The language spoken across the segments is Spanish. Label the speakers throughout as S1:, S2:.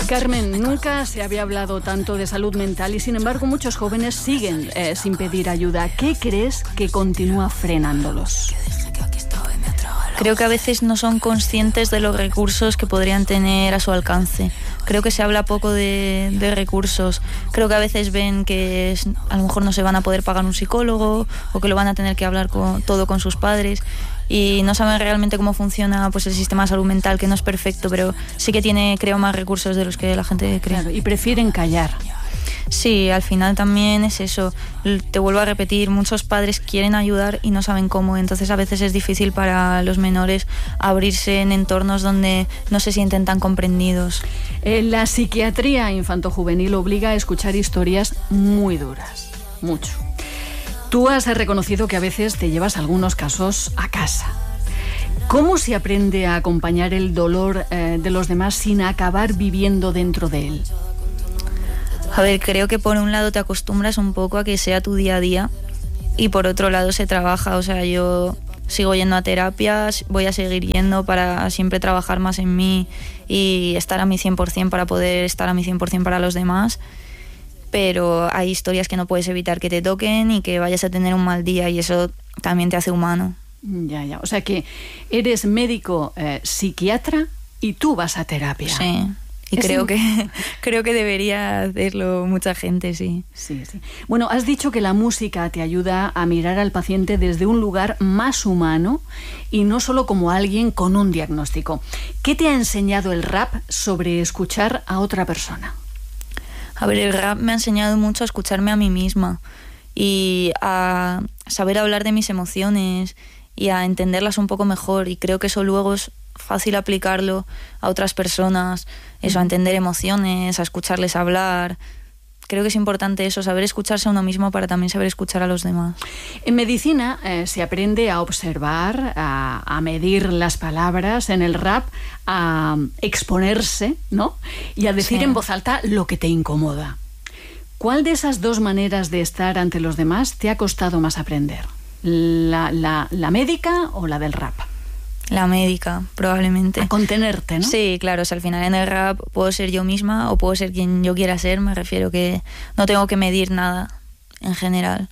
S1: Carmen, nunca se había hablado tanto de salud mental y sin embargo muchos jóvenes siguen sin pedir ayuda. ¿Qué crees que continúa frenándolos?
S2: Creo que a veces no son conscientes de los recursos que podrían tener a su alcance. Creo que se habla poco de recursos. Creo que a veces ven que a lo mejor no se van a poder pagar un psicólogo o que lo van a tener que hablar todo con sus padres y no saben realmente cómo funciona pues el sistema de salud mental, que no es perfecto, pero sí que tiene, creo, más recursos de los que la gente cree.
S1: Claro, y prefieren callar.
S2: Sí, al final también es eso. Te vuelvo a repetir, muchos padres quieren ayudar y no saben cómo, entonces a veces es difícil para los menores abrirse en entornos donde no se sienten tan comprendidos.
S1: La psiquiatría infantojuvenil obliga a escuchar historias muy duras, mucho. Tú has reconocido que a veces te llevas algunos casos a casa. ¿Cómo se aprende a acompañar el dolor de los demás sin acabar viviendo dentro de él?
S2: A ver, creo que por un lado te acostumbras un poco a que sea tu día a día y por otro lado se trabaja. O sea, yo sigo yendo a terapias, voy a seguir yendo para siempre trabajar más en mí y estar a mi 100% para poder estar a mi 100% para los demás. Pero hay historias que no puedes evitar que te toquen y que vayas a tener un mal día y eso también te hace humano.
S1: Ya. O sea que eres médico psiquiatra y tú vas a terapia.
S2: Sí. Y creo que debería hacerlo mucha gente, sí.
S1: Sí. Bueno, has dicho que la música te ayuda a mirar al paciente desde un lugar más humano y no solo como alguien con un diagnóstico. ¿Qué te ha enseñado el rap sobre escuchar a otra persona?
S2: A ver, el rap me ha enseñado mucho a escucharme a mí misma y a saber hablar de mis emociones y a entenderlas un poco mejor, y creo que eso luego es fácil aplicarlo a otras personas, eso, a entender emociones, a escucharles hablar. Creo que es importante eso, saber escucharse a uno mismo para también saber escuchar a los demás.
S1: En medicina se aprende a observar, a medir las palabras, en el rap a exponerse, ¿no? Y a decir en voz alta lo que te incomoda. ¿Cuál de esas dos maneras de estar ante los demás te ha costado más aprender? ¿La médica o la del rap?
S2: La médica, probablemente.
S1: A contenerte, ¿no?
S2: Sí, claro, o sea, al final en el rap puedo ser yo misma o puedo ser quien yo quiera ser, me refiero que no tengo que medir nada en general.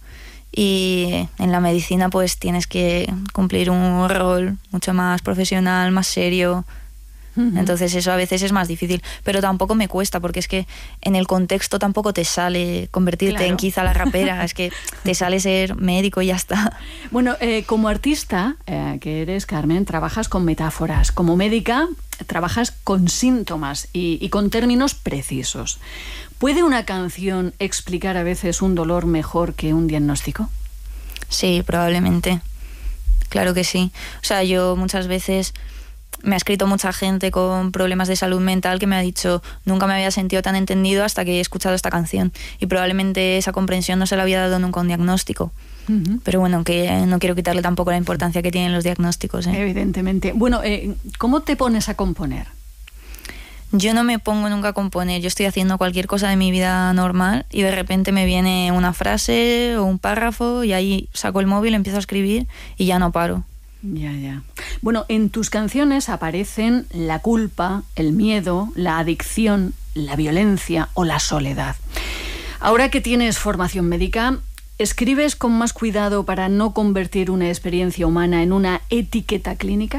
S2: Y en la medicina pues tienes que cumplir un rol mucho más profesional, más serio. Entonces eso a veces es más difícil, pero tampoco me cuesta, porque es que en el contexto tampoco te sale convertirte en quizá la rapera, es que te sale ser médico y ya está.
S1: Bueno, como artista que eres, Carmen, trabajas con metáforas. Como médica trabajas con síntomas y con términos precisos. ¿Puede una canción explicar a veces un dolor mejor que un diagnóstico?
S2: Sí, probablemente. Claro que sí. O sea, yo muchas veces... Me ha escrito mucha gente con problemas de salud mental que me ha dicho: nunca me había sentido tan entendido hasta que he escuchado esta canción, y probablemente esa comprensión no se le había dado nunca un diagnóstico. Pero bueno, que no quiero quitarle tampoco la importancia que tienen los diagnósticos, ¿eh?
S1: Evidentemente. Bueno, ¿cómo te pones a componer?
S2: Yo no me pongo nunca a componer, yo estoy haciendo cualquier cosa de mi vida normal y de repente me viene una frase o un párrafo y ahí saco el móvil, empiezo a escribir y ya no paro.
S1: Ya. Bueno, en tus canciones aparecen la culpa, el miedo, la adicción, la violencia o la soledad. Ahora que tienes formación médica, ¿escribes con más cuidado para no convertir una experiencia humana en una etiqueta clínica?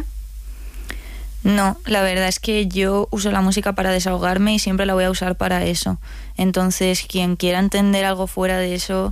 S2: No, la verdad es que yo uso la música para desahogarme y siempre la voy a usar para eso. Entonces, quien quiera entender algo fuera de eso...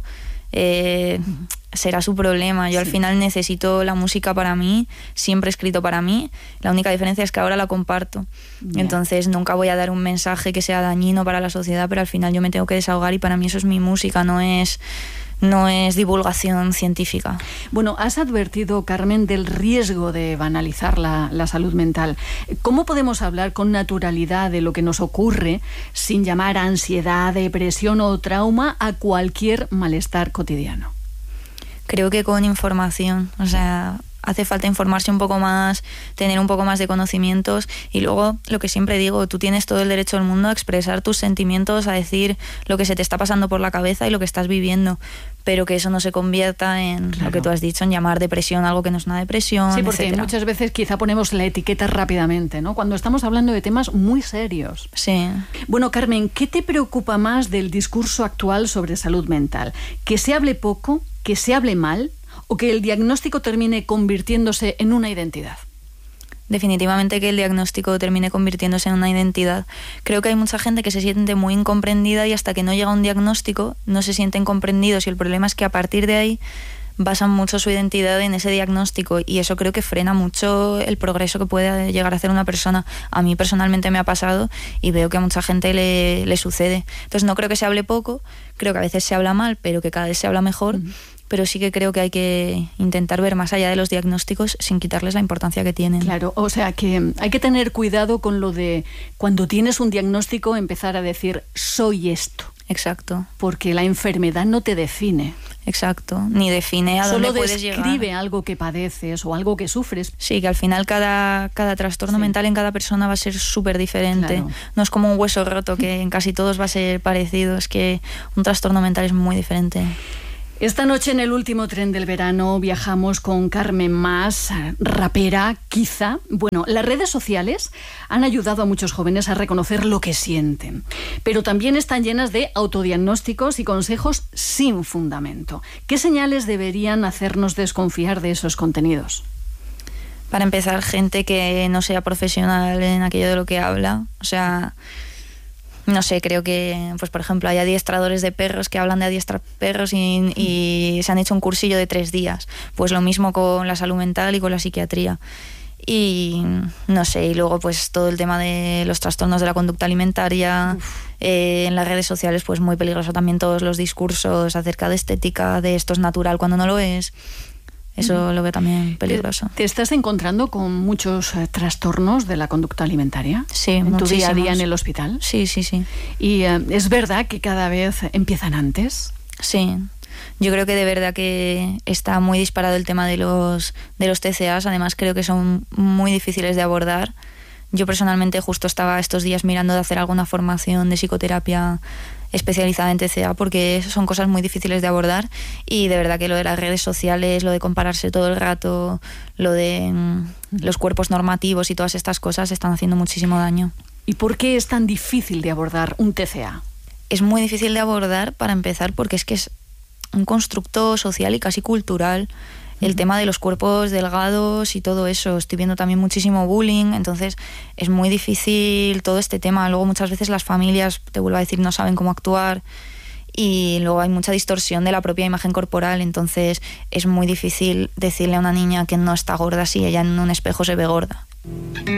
S2: será su problema. Yo al final necesito la música para mí, siempre he escrito para mí, la única diferencia es que ahora la comparto. Entonces nunca voy a dar un mensaje que sea dañino para la sociedad, pero al final yo me tengo que desahogar y para mí eso es mi música, no es divulgación científica.
S1: Bueno, has advertido, Carmen, del riesgo de banalizar la salud mental. ¿Cómo podemos hablar con naturalidad de lo que nos ocurre sin llamar a ansiedad, depresión o trauma a cualquier malestar cotidiano?
S2: Creo que con información, o sea, hace falta informarse un poco más, tener un poco más de conocimientos, y luego lo que siempre digo, tú tienes todo el derecho del mundo a expresar tus sentimientos, a decir lo que se te está pasando por la cabeza y lo que estás viviendo, pero que eso no se convierta en lo que tú has dicho, en llamar depresión algo que no es una depresión.
S1: Sí, porque
S2: etcétera.
S1: Muchas veces quizá ponemos la etiqueta rápidamente, ¿no? Cuando estamos hablando de temas muy serios.
S2: Sí.
S1: Bueno, Carmen, ¿qué te preocupa más del discurso actual sobre salud mental? ¿Que se hable poco, que se hable mal o que el diagnóstico termine convirtiéndose en una identidad?
S2: Definitivamente que el diagnóstico termine convirtiéndose en una identidad. Creo que hay mucha gente que se siente muy incomprendida y hasta que no llega un diagnóstico no se sienten comprendidos, y el problema es que a partir de ahí basan mucho su identidad en ese diagnóstico, y eso creo que frena mucho el progreso que puede llegar a hacer una persona. A mí personalmente me ha pasado y veo que a mucha gente le sucede. Entonces no creo que se hable poco, creo que a veces se habla mal, pero que cada vez se habla mejor. Pero sí que creo que hay que intentar ver más allá de los diagnósticos sin quitarles la importancia que tienen.
S1: Claro, o sea que hay que tener cuidado con lo de cuando tienes un diagnóstico empezar a decir soy esto.
S2: Exacto.
S1: Porque la enfermedad no te define.
S2: Exacto, ni define a dónde puedes llegar.
S1: Solo describe algo que padeces o algo que sufres.
S2: Sí, que al final cada trastorno mental en cada persona va a ser súper diferente.
S1: Claro.
S2: No es como un hueso roto que en casi todos va a ser parecido, es que un trastorno mental es muy diferente.
S1: Esta noche en el último tren del verano viajamos con Carmen Mas, rapera, quizá. Bueno, las redes sociales han ayudado a muchos jóvenes a reconocer lo que sienten, pero también están llenas de autodiagnósticos y consejos sin fundamento. ¿Qué señales deberían hacernos desconfiar de esos contenidos?
S2: Para empezar, gente que no sea profesional en aquello de lo que habla, o sea... No sé, creo que, pues por ejemplo, hay adiestradores de perros que hablan de adiestrar perros y se han hecho un cursillo de 3 días. Pues lo mismo con la salud mental y con la psiquiatría. Y no sé, y luego pues todo el tema de los trastornos de la conducta alimentaria, en las redes sociales pues muy peligroso también todos los discursos acerca de estética, de esto es natural cuando no lo es. Eso lo veo también peligroso.
S1: ¿Te estás encontrando con muchos trastornos de la conducta alimentaria?
S2: Sí,
S1: en tu día a
S2: muchísimos.
S1: día en el hospital.
S2: Sí.
S1: ¿Y es verdad que cada vez empiezan antes?
S2: Sí. Yo creo que de verdad que está muy disparado el tema de los TCAs. Además creo que son muy difíciles de abordar. Yo personalmente justo estaba estos días mirando de hacer alguna formación de psicoterapia especializada en TCA, porque son cosas muy difíciles de abordar, y de verdad que lo de las redes sociales, lo de compararse todo el rato, lo de los cuerpos normativos y todas estas cosas están haciendo muchísimo daño.
S1: ¿Y por qué es tan difícil de abordar un TCA?
S2: Es muy difícil de abordar, para empezar, porque es un constructo social y casi cultural. El tema de los cuerpos delgados y todo eso. Estoy viendo también muchísimo bullying, entonces es muy difícil todo este tema. Luego muchas veces las familias, te vuelvo a decir, no saben cómo actuar, y luego hay mucha distorsión de la propia imagen corporal, entonces es muy difícil decirle a una niña que no está gorda si ella en un espejo se ve gorda.